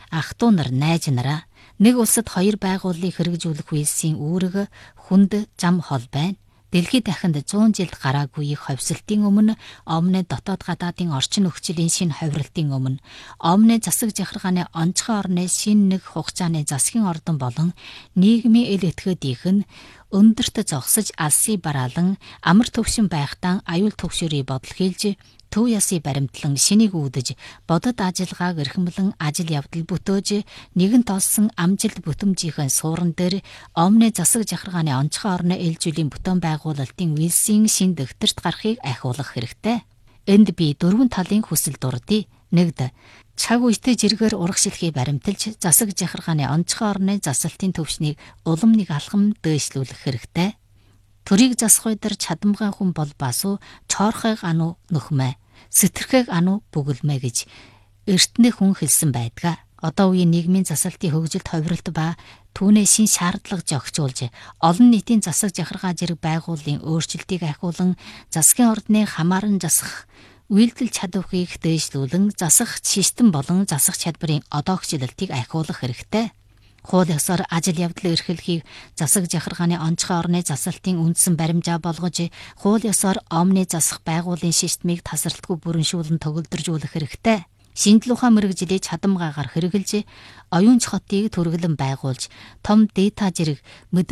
ах トゥ нар, найз нараа, нэг улсад хоёр байгууллыг хэрэгжүүлэх үйлсийн үүрэг хүнд зам хол байна. Дэлхийд дахинд 100 жилд гараагүй ховсолтын өмнө, Омны дотоод гадаадын орчин нөхцөлийн шинэ ховролтын өмнө, Омны засаг захиргааны онцгой орны шинэ нэг хугацааны засгийн ордон болон нийгмийн эл этгээдийнх нь өндөрт зогсож алсын бараалан амар төвшин байхдаа аюул төгшөрийн бодол хийлж төв ясыг баримтлан шинийг үүдэж бодод ажиллагааг эрхэмлэн ажил явдал бүтөөж нэгэн толсон амжилт бүтэмжийн сууран дээр Омны засаг захиргааны онцгой орны ээлжүүлийн бүтээн байгуулалтын үйлсийн шин дэвтэрт гарахыг ахиулах хэрэгтэй. Энд би 4 талын хүсэл дурдъя. 1. Цаг үетэй жиргээр урагшилхийг баримталж засаг захиргааны онцгой орны засалтын төвшнийг улам нэг алхам дээшлүүлэх хэрэгтэй. Төрийг засах үедэр чадамгай хүн бол басу чоорхойг ану нөхмэ, сэтэрхэг ану бүгэлмэ гэж эртний хүн хэлсэн байдаг. Одоо үеийн нийгмийн засалтын хөгжилд ховролт ба түүний шин шаардлага зохицуулж олон нийтийн засаг захиргаа зэрэг байгууллагын өөрчлөлтийг ахиулан засгийн ордны хамааран засах үйлдэл чадварыг дээшлүүлэн засах систем болон засах чадварын одоогчлолтыг ахиулах хэрэгтэй. Хууль ёсоор ажил явдал эрхлэхийг засаг захиргааны онцгой орны засалтын үндсэн баримжаа болгож, хууль ёсоор Омны засах байгууллагын системийг тасралтгүй бүрэншүүлэн төгөлдржүүлэх хэрэгтэй. Шинжлэх ухаан мэргэжлийг чадамгаагаар хэрэгжилж, оюун хотыг түргэлэн байгуулж, том дата зэрэг